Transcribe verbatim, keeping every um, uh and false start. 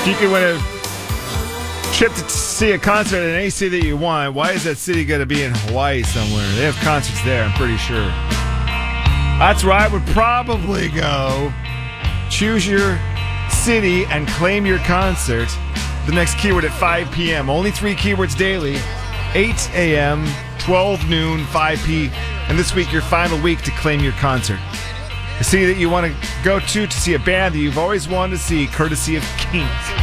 If you can win a trip to see a concert in any city that you want, why is that city going to be in Hawaii somewhere? They have concerts there, I'm pretty sure. That's where I would probably go. Choose your city and claim your concert. The next keyword at five p.m. Only three keywords daily. eight a.m., twelve noon, five p.m. And this week, your final week to claim your concert. A city that you want to go to to see a band that you've always wanted to see, courtesy of Kings.